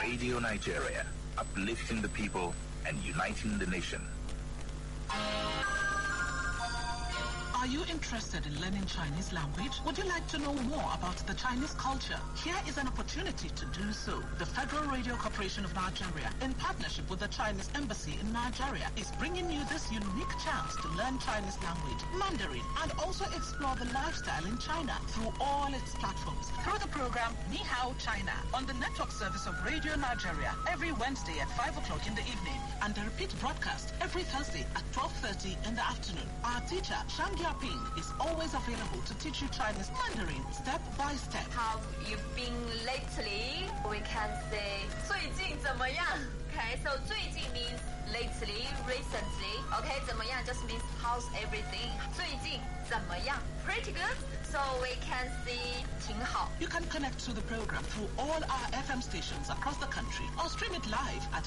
Radio Nigeria, uplifting the people and uniting the nation. Are you interested in learning Chinese language? Would you like to know more about the Chinese culture? Here is an opportunity to do so. The Federal Radio Corporation of Nigeria, in partnership with the Chinese Embassy in Nigeria, is bringing you this unique chance to learn Chinese language, Mandarin, and also explore the lifestyle in China through all its platforms. Through the program Ni Hao China on the network service of Radio Nigeria every Wednesday at 5 o'clock in the evening, and the repeat broadcast every Thursday at 12:30 in the afternoon. Our teacher, Shang Yaping, is always available to teach you Chinese Mandarin step by step. How you been lately? We can say 最近怎么样? Okay, so 最近 means lately, recently. Okay, 怎么样 just means how's everything. 最近怎么样? Pretty good. So we can see 挺好. You can connect to the program through all our FM stations across the country or stream it live at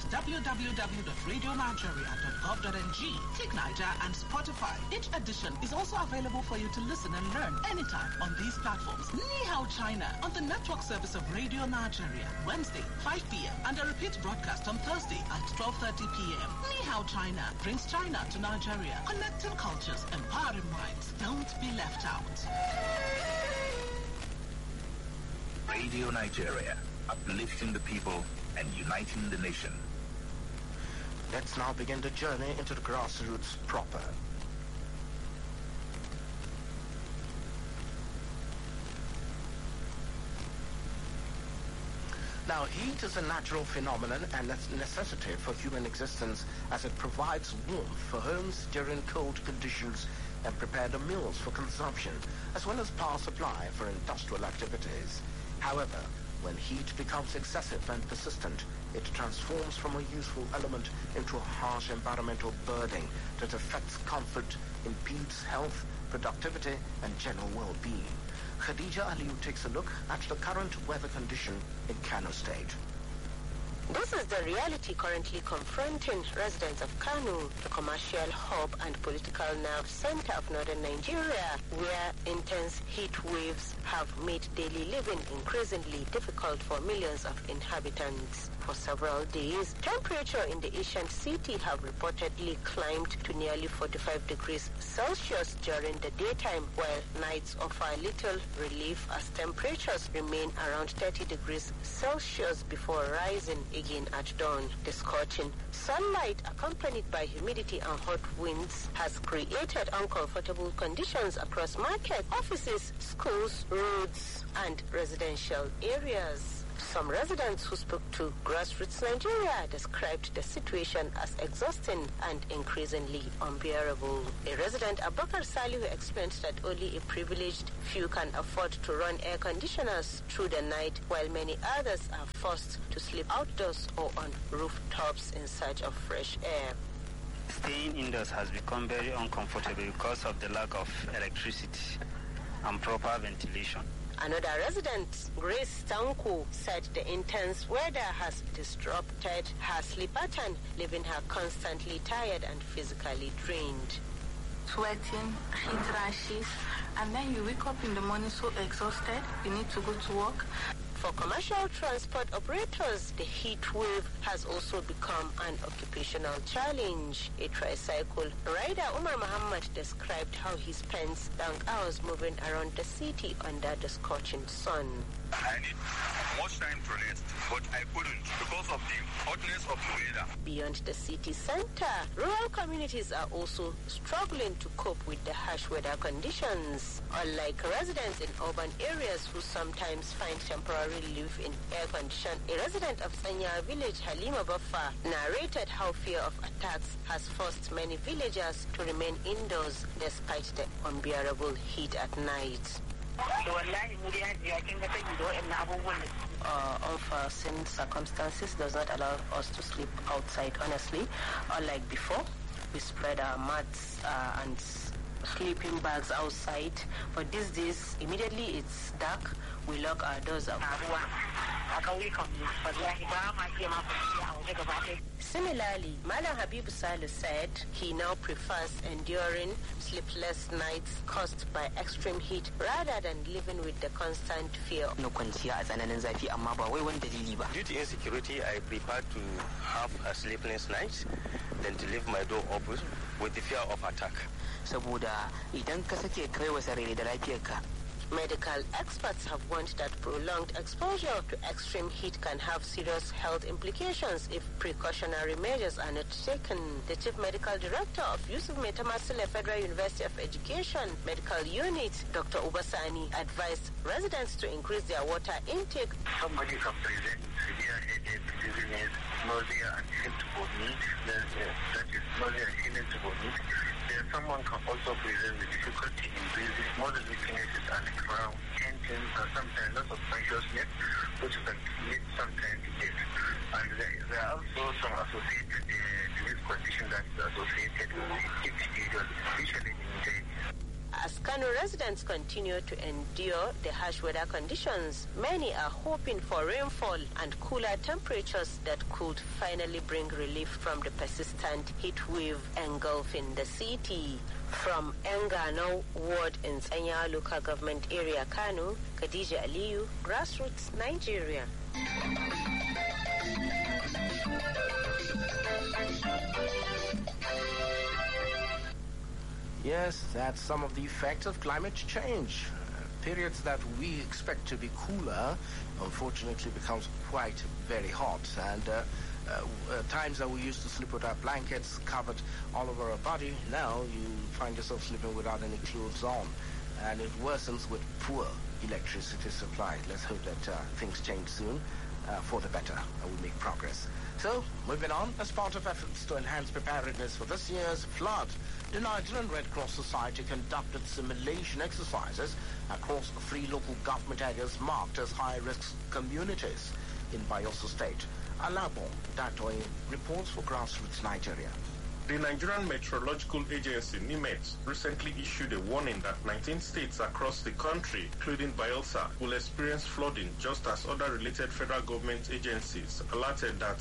www.radionigeria.gov.ng, Click Niger and Spotify. Each edition is also available for you to listen and learn anytime on these platforms. Ni Hao China on the network service of Radio Nigeria, Wednesday, 5 p.m. and a repeat broadcast on Thursday at 12:30 p.m. Ni Hao China brings China to Nigeria, connecting cultures, empowering minds. Don't be left out. Radio Nigeria, uplifting the people and uniting the nation. Let's now begin the journey into the grassroots proper. Now, heat is a natural phenomenon and a necessity for human existence as it provides warmth for homes during cold conditions and prepare the meals for consumption, as well as power supply for industrial activities. However, when heat becomes excessive and persistent, it transforms from a useful element into a harsh environmental burden that affects comfort, impedes health, productivity, and general well-being. Khadija Aliu takes a look at the current weather condition in Kano State. This is the reality currently confronting residents of Kano, the commercial hub and political nerve center of northern Nigeria, where intense heat waves have made daily living increasingly difficult for millions of inhabitants. For several days, temperature in the ancient city have reportedly climbed to nearly 45 degrees Celsius during the daytime, while nights offer little relief as temperatures remain around 30 degrees Celsius before rising again at dawn. The scorching sunlight, accompanied by humidity and hot winds, has created uncomfortable conditions across markets, offices, schools, roads, and residential areas. Some residents who spoke to Grassroots Nigeria described the situation as exhausting and increasingly unbearable. A resident, Abakar Salihu, explained that only a privileged few can afford to run air conditioners through the night, while many others are forced to sleep outdoors or on rooftops in search of fresh air. Staying indoors has become very uncomfortable because of the lack of electricity and proper ventilation. Another resident, Grace Tanku, said the intense weather has disrupted her sleep pattern, leaving her constantly tired and physically drained. Sweating, heat rashes, and then you wake up in the morning so exhausted, you need to go to work. For commercial transport operators, the heat wave has also become an occupational challenge. A tricycle rider, Umar Muhammad, described how he spends long hours moving around the city under the scorching sun. I need much time to rest, but I couldn't because of the hotness of the weather. Beyond the city center, rural communities are also struggling to cope with the harsh weather conditions. Unlike residents in urban areas who sometimes find temporary relief in air condition, a resident of Sanya village, Halima Baffa, narrated how fear of attacks has forced many villagers to remain indoors despite the unbearable heat at night. Unforeseen circumstances does not allow us to sleep outside, honestly. Unlike before, we spread our mats and sleeping bags outside. But these days, immediately it's dark, we lock our doors up. Similarly, Malam Habib Salu said he now prefers enduring sleepless nights caused by extreme heat rather than living with the constant fear. Due to insecurity, I prefer to have a sleepless night than to leave my door open with the fear of attack. Medical experts have warned that prolonged exposure to extreme heat can have serious health implications if precautionary measures are not taken. The Chief Medical Director of Yusuf Metamasile Federal University of Education Medical Unit, Dr. Ubasani, advised residents to increase their water intake. Somebody can present severe headache, dizziness, nausea and irritable need. That is nausea and irritable need. Then someone can also present the difficulty in breathing, modern weaknesses and crown, tension, and sometimes loss of consciousness, which can lead sometimes to death. And there are also some associated disease conditions that is associated with the heat period, especially in India. As Kano residents continue to endure the harsh weather conditions, many are hoping for rainfall and cooler temperatures that could finally bring relief from the persistent heat wave engulfing the city. From Engano Ward in Sanya Local Government Area, Kano, Khadija Aliyu, Grassroots, Nigeria. Yes, that's some of the effects of climate change. Periods that we expect to be cooler, unfortunately, becomes quite very hot. And times that we used to sleep with our blankets covered all over our body, now you find yourself sleeping without any clothes on. And it worsens with poor electricity supply. Let's hope that things change soon for the better and we make progress. So, moving on, as part of efforts to enhance preparedness for this year's flood, the Nigerian Red Cross Society conducted simulation exercises across 3 local government areas marked as high-risk communities in Bayelsa State. Alabo Datoy reports for Grassroots Nigeria. The Nigerian Meteorological Agency, NIMET, recently issued a warning that 19 states across the country, including Bayelsa, will experience flooding, just as other related federal government agencies alerted that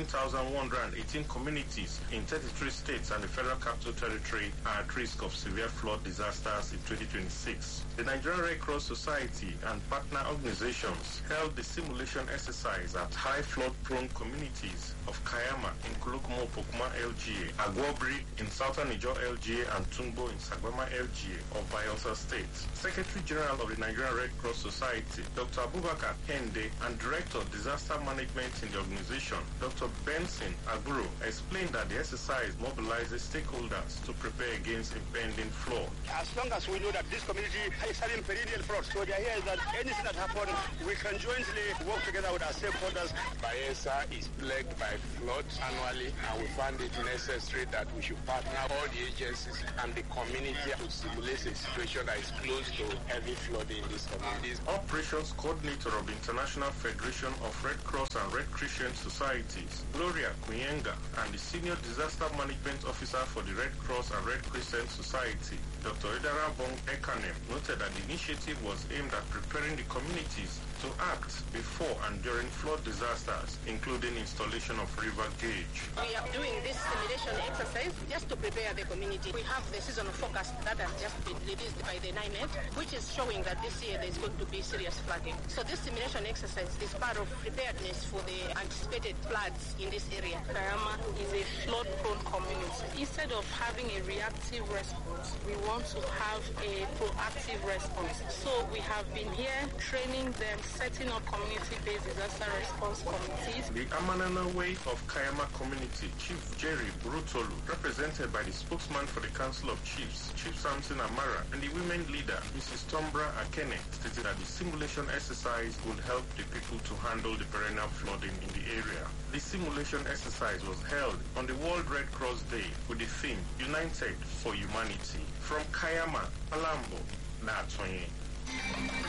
14,118 communities in 33 states and the Federal Capital Territory are at risk of severe flood disasters in 2026. The Nigerian Red Cross Society and partner organizations held the simulation exercise at high flood-prone communities of Kayama in Kulukumo Pokuma LGA, Agwobri in Southern Niger LGA, and Tumbo in Sagbama LGA of Bayelsa State. Secretary General of the Nigerian Red Cross Society, Dr. Abubakar Kende, and Director of Disaster Management in the organization, Dr. Benson Agburo, explained that the exercise mobilizes stakeholders to prepare against impending flood. As long as we know that this community is having perennial floods, so the idea is that anything that happens, we can jointly work together with our stakeholders. Bayelsa is plagued by floods annually, and we found it necessary that we should partner all the agencies and the community to simulate a situation that is close to heavy flooding in these communities. Operations Coordinator of the International Federation of Red Cross and Red Christian Societies, Gloria Kuyenga, and the Senior Disaster Management Officer for the Red Cross and Red Christian Society, Dr. Edarabong Ekanem, noted that the initiative was aimed at preparing the communities to act before and during flood disasters, including installation of river gauge. We are doing this simulation exercise just to prepare the community. We have the seasonal forecast that has just been released by the NIMET, which is showing that this year there is going to be serious flooding. So this simulation exercise is part of preparedness for the anticipated floods in this area. Kayama is a flood-prone community. Instead of having a reactive response, we want to have a proactive response. So we have been here training them, setting up community-based disaster response committees. The Amanana Way of Kayama community, Chief Jerry Brutolu, represented by the spokesman for the Council of Chiefs, Chief Samson Amara, and the women leader, Mrs. Tombra Akene, stated that the simulation exercise would help the people to handle the perennial flooding in the area. The simulation exercise was held on the World Red Cross Day with the theme United for Humanity. From Kayama, Alambo, Natonye.